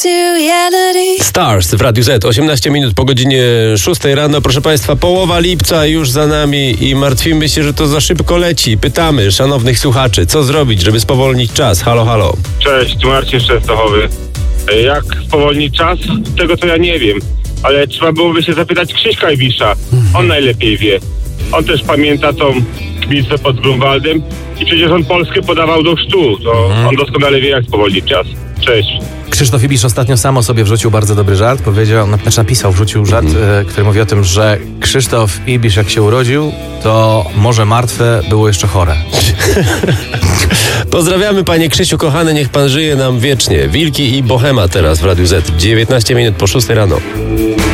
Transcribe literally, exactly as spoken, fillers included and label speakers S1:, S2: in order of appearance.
S1: Stars w Radiu Z, osiemnaście minut po godzinie szóstej rano. Proszę Państwa, połowa lipca już za nami i martwimy się, że to za szybko leci. Pytamy szanownych słuchaczy, co zrobić, żeby spowolnić czas. Halo, halo.
S2: Cześć, Marcin z Częstochowy. Jak spowolnić czas? Tego to ja nie wiem, ale trzeba byłoby się zapytać Krzyśka Ibisza. On najlepiej wie. On też pamięta tą bitwę pod Grunwaldem i przecież on Polskę podawał do chrztu. To mhm. On doskonale wie, jak spowolnić czas. Cześć.
S3: Krzysztof Ibisz ostatnio sam o sobie wrzucił bardzo dobry żart. Powiedział, znaczy napisał, wrzucił żart, mm. y, który mówi o tym, że Krzysztof Ibisz jak się urodził, to morze martwe było jeszcze chore.
S1: Pozdrawiamy panie Krzysiu, kochany, niech pan żyje nam wiecznie. Wilki i Bohema teraz w Radiu Z. dziewiętnaście minut po szóstej rano.